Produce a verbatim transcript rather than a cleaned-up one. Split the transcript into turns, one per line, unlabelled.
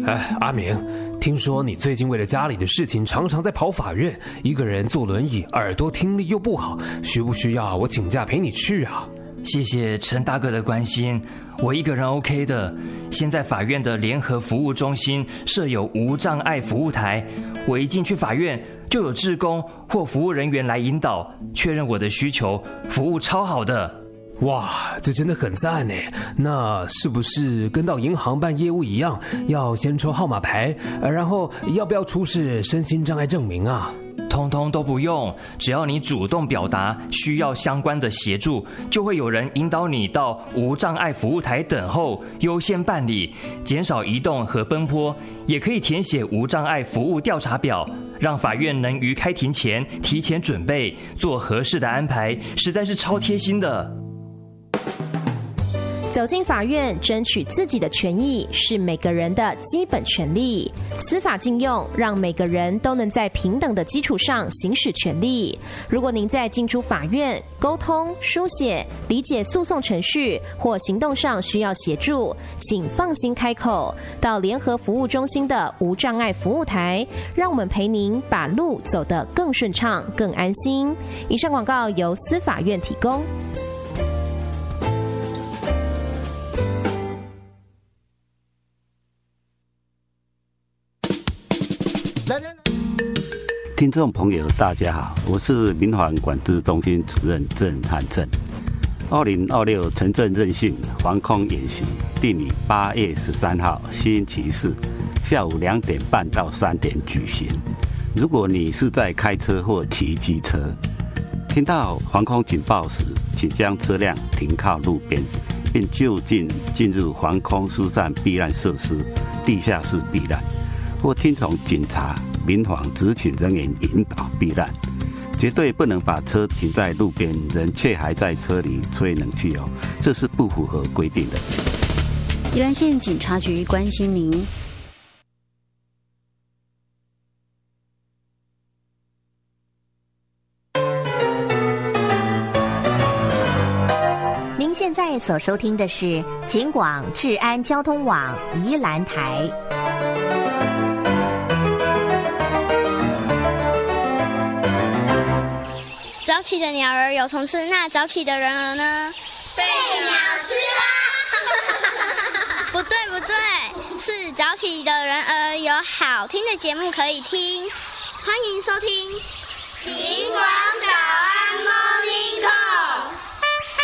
哎，阿明，听说你最近为了家里的事情，常常在跑法院，一个人坐轮椅，耳朵听力又不好，需不需要我请假陪你去啊？
谢谢陈大哥的关心，我一个人 OK 的。现在法院的联合服务中心设有无障碍服务台，我一进去法院就有志工或服务人员来引导，确认我的需求，服务超好的。
哇，这真的很赞呢！那是不是跟到银行办业务一样，要先抽号码牌，然后要不要出示身心障碍证明啊？
通通都不用，只要你主动表达需要相关的协助，就会有人引导你到无障碍服务台等候，优先办理，减少移动和奔波。也可以填写无障碍服务调查表，让法院能于开庭前提前准备，做合适的安排，实在是超贴心的。
走进法院，争取自己的权益是每个人的基本权利。司法禁用，让每个人都能在平等的基础上行使权利。如果您在进出法院、沟通、书写、理解诉讼程序或行动上需要协助，请放心开口，到联合服务中心的无障碍服务台，让我们陪您把路走得更顺畅、更安心。以上广告由司法院提供。
听众朋友大家好，我是民防管制中心主任郑汉正。二零二六城镇韧性防空演习定于八月十三号星期四下午两点半到三点举行。如果你是在开车或骑机车，听到防空警报时，请将车辆停靠路边，并就近进入防空疏散避难设施地下室避难，或听从警察、民防执勤人员引导避难，绝对不能把车停在路边，人却还在车里吹冷气哦，这是不符合规定的。
宜兰县警察局关心您。
您现在所收听的是警广治安交通网宜兰台。
早起的鸟儿有虫吃，那早起的人儿呢？
被鸟吃啦！
不对不对，是早起的人儿有好听的节目可以听，欢迎收听
警广早安 Morning Call。